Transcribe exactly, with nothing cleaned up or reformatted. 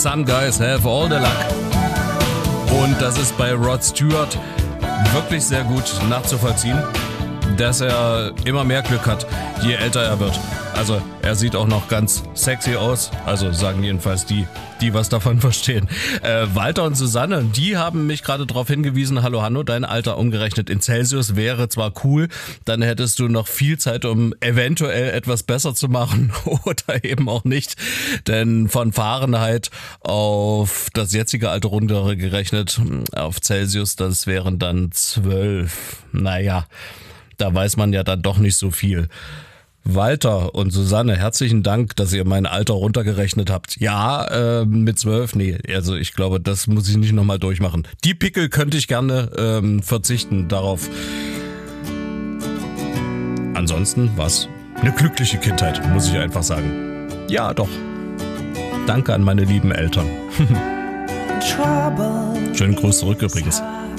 Some guys have all the luck. Und das ist bei Rod Stewart wirklich sehr gut nachzuvollziehen, dass er immer mehr Glück hat, je älter er wird. Also er sieht auch noch ganz sexy aus, also sagen jedenfalls die, die was davon verstehen. Äh, Walter und Susanne, die haben mich gerade darauf hingewiesen, hallo Hanno, dein Alter umgerechnet in Celsius wäre zwar cool, dann hättest du noch viel Zeit, um eventuell etwas besser zu machen oder eben auch nicht. Denn von Fahrenheit auf das jetzige Alter runtergerechnet, auf Celsius, das wären dann zwölf. Naja, da weiß man ja dann doch nicht so viel. Walter und Susanne, herzlichen Dank, dass ihr mein Alter runtergerechnet habt. Ja, äh, mit zwölf, nee, also ich glaube, das muss ich nicht nochmal durchmachen. Die Pickel könnte ich gerne ähm, verzichten darauf. Ansonsten was? Eine glückliche Kindheit, muss ich einfach sagen. Ja, doch. Danke an meine lieben Eltern. Schönen Gruß zurück übrigens.